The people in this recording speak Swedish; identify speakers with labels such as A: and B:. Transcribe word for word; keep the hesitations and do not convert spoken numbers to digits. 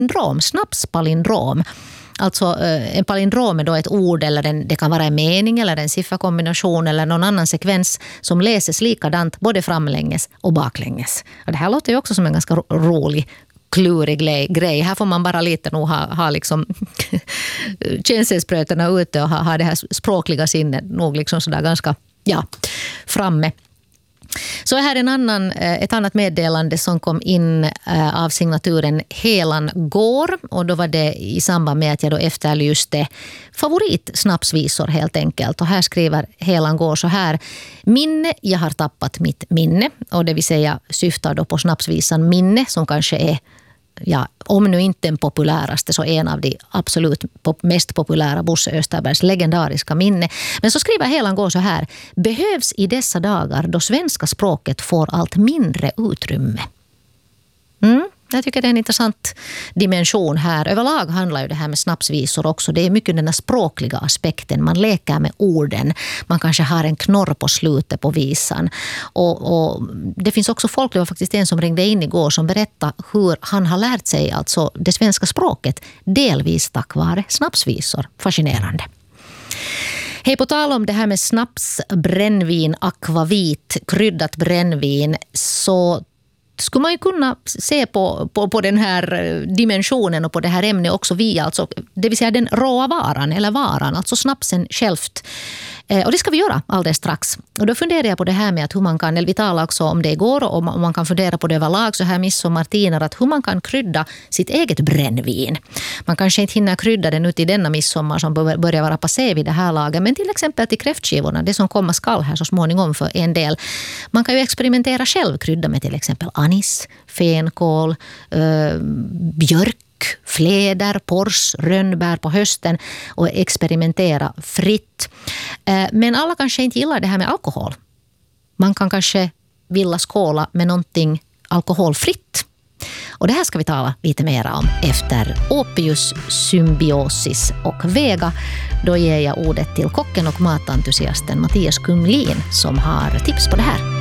A: palindrom, snapspalindrom. Alltså en palindrom är då ett ord eller en, det kan vara en mening eller en sifferkombination eller någon annan sekvens som läses likadant både framlänges och baklänges. Och det här låter ju också som en ganska ro- rolig klurig grej. Här får man bara lite nog ha, ha liksom känselsprötarna ute och ha, ha det här språkliga sinnet nog liksom sådär ganska ja, framme. Så här är en annan, ett annat meddelande som kom in av signaturen Helan går, och då var det i samband med att jag då efterlyste favoritsnapsvisor helt enkelt. Och här skriver Helan går så här: minne, jag har tappat mitt minne, och det vill säga syftar då på snapsvisan Minne som kanske är, ja, om nu inte den populäraste så en av de absolut mest populära Bosse Österbergs legendariska Minne. Men så skriver Helan går så här: behövs i dessa dagar då svenska språket får allt mindre utrymme. Mm. Jag tycker det är en intressant dimension här. Överlag handlar ju det här med snapsvisor också. Det är mycket den här språkliga aspekten. Man leker med orden. Man kanske har en knorr på slutet på visan. Och, och det finns också folk, det var faktiskt en som ringde in igår som berättade hur han har lärt sig alltså det svenska språket delvis tack vare snapsvisor. Fascinerande. Hej, på tal om det här med snaps, brännvin, akvavit, kryddat brännvin, så skulle man ju kunna se på, på, på den här dimensionen och på det här ämnet också via, alltså, det vill säga den råa varan eller varan, alltså snapsen självt. Eh, och det ska vi göra alldeles strax. Och då funderar jag på det här med att hur man kan, eller vi talar också om det igår, och man, man kan fundera på det överlag så här midsommartiner, att hur man kan krydda sitt eget brännvin. Man kanske inte hinner krydda den ut i denna midsommar som börjar vara passé vid det här laget, men till exempel till kräftskivorna, det som kommer skall här så småningom för en del. Man kan ju experimentera själv, krydda med till exempel anis, fänkål, äh, björk, fläder, pors, rönnbär på hösten och experimentera fritt. Äh, men alla kanske inte gillar det här med alkohol. Man kan kanske vilja skåla med någonting alkoholfritt. Och det här ska vi tala lite mer om efter Opius, symbiosis och vega. Då ger jag ordet till kocken och matentusiasten Mattias Kumlin som har tips på det här.